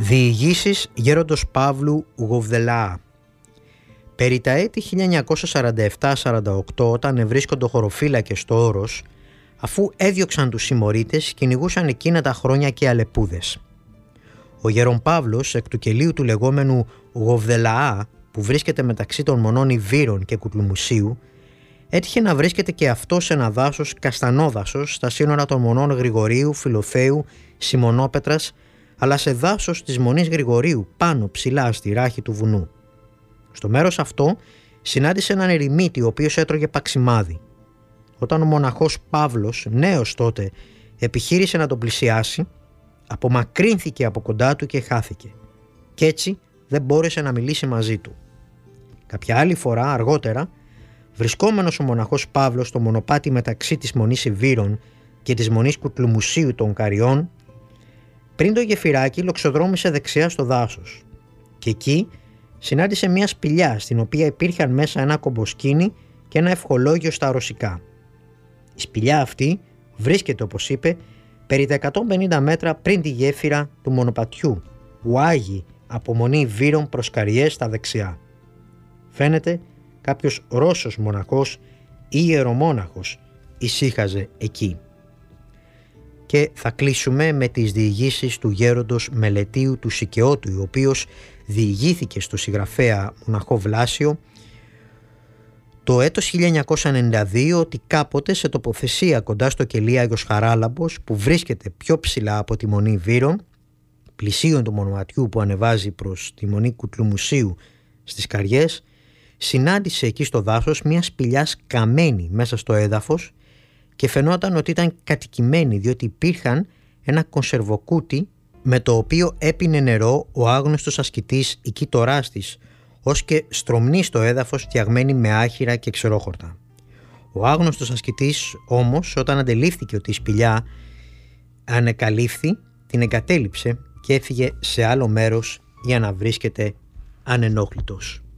Διηγήσεις γέροντος Παύλου Γοβδελαά. Περί τα έτη 1947-48, όταν ευρίσκονται χωροφύλακες στο Όρος, αφού έδιωξαν τους συμμορίτες, κυνηγούσαν εκείνα τα χρόνια και αλεπούδες. Ο γέρον Παύλος, εκ του κελίου του λεγόμενου Γοβδελαά, που βρίσκεται μεταξύ των μονών Ιβύρων και Κουτλουμουσίου, έτυχε να βρίσκεται και αυτό σε ένα δάσος, καστανόδασος, στα σύνορα των μονών Γρηγορίου, Φιλοθέου, Σιμωνόπετρας, αλλά σε δάσος της μονής Γρηγορίου, πάνω ψηλά στη ράχη του βουνού. Στο μέρος αυτό συνάντησε έναν ερημίτη, ο οποίος έτρωγε παξιμάδι. Όταν ο μοναχός Παύλος, νέος τότε, επιχείρησε να τον πλησιάσει, απομακρύνθηκε από κοντά του και χάθηκε. Κι έτσι δεν μπόρεσε να μιλήσει μαζί του. Κάποια άλλη φορά, αργότερα, βρισκόμενος ο μοναχός Παύλος στο μονοπάτι μεταξύ της μονής Ιβύρων και της μονής Κουτλουμουσίου των Καριών, πριν το γεφυράκι λοξοδρόμησε δεξιά στο δάσος και εκεί συνάντησε μια σπηλιά στην οποία υπήρχαν μέσα ένα κομποσκίνι και ένα ευχολόγιο στα ρωσικά. Η σπηλιά αυτή βρίσκεται, όπως είπε, περί τα 150 μέτρα πριν τη γέφυρα του μονοπατιού που άγει από μονή Ιβύρων προς Καριές στα δεξιά. Φαίνεται κάποιος Ρώσος μοναχός ή ιερομόναχος ησύχαζε εκεί. Και θα κλείσουμε με τις διηγήσεις του γέροντος Μελετίου του Σικαιώτου, ο οποίος διηγήθηκε στο συγγραφέα μοναχό Βλάσιο το έτος 1992 ότι κάποτε σε τοποθεσία κοντά στο κελί Άγιος Χαράλαμπος, που βρίσκεται πιο ψηλά από τη μονή Βύρων, πλησίον του μονοπατιού που ανεβάζει προς τη μονή Κουτλουμουσίου στις Καριές, συνάντησε εκεί στο δάσος μια σπηλιά σκαμμένη μέσα στο έδαφος και φαινόταν ότι ήταν κατοικημένη, διότι υπήρχαν ένα κονσερβοκούτι με το οποίο έπινε νερό ο άγνωστος ασκητής η κήτοράς της, ως και στρομνή στο έδαφος φτιαγμένη με άχυρα και ξερόχορτα. Ο άγνωστος ασκητής όμως, όταν αντελήφθηκε ότι η σπηλιά ανεκαλύφθη, την εγκατέλειψε και έφυγε σε άλλο μέρος για να βρίσκεται ανενόχλητος.